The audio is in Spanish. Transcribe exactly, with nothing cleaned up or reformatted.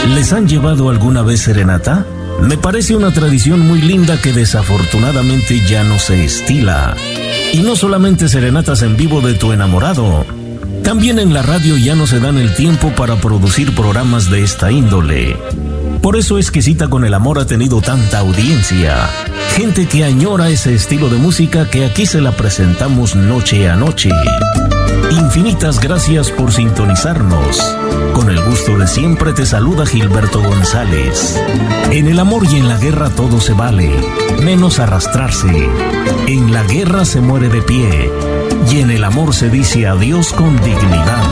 ¿Les han llevado alguna vez serenata? Me parece una tradición muy linda que desafortunadamente ya no se estila. Y no solamente serenatas en vivo de tu enamorado. También en la radio ya no se dan el tiempo para producir programas de esta índole. Por eso es que Cita con el Amor ha tenido tanta audiencia. Gente que añora ese estilo de música que aquí se la presentamos noche a noche. Infinitas gracias por sintonizarnos. Con el gusto de siempre te saluda Gilberto González. En el amor y en la guerra todo se vale, menos arrastrarse. En la guerra se muere de pie y en el amor se dice adiós con dignidad.